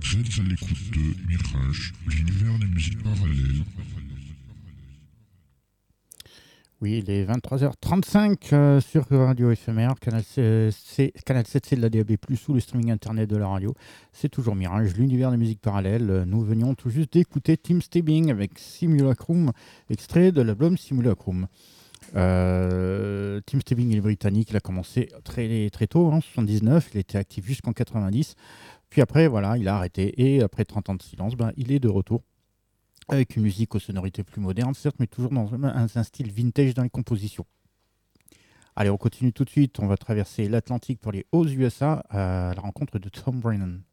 Vous êtes à l'écoute de Mirage, l'univers des musiques parallèles. Oui, il est 23h35 sur Radio éphémère, Canal 7C de la DAB+, ou le streaming internet de la radio. C'est toujours Mirage, l'univers des musiques parallèles. Nous venions tout juste d'écouter Tim Stebbing avec Simulacrum, extrait de l'album Simulacrum. Tim Stebbing, il est britannique, il a commencé très, très tôt, en 79, il était actif jusqu'en 90. Puis après, voilà, il a arrêté, et après 30 ans de silence, il est de retour. Avec une musique aux sonorités plus modernes, certes, mais toujours dans un style vintage dans les compositions. Allez, on continue tout de suite. On va traverser l'Atlantique pour les hauts USA à la rencontre de Tom Brennan.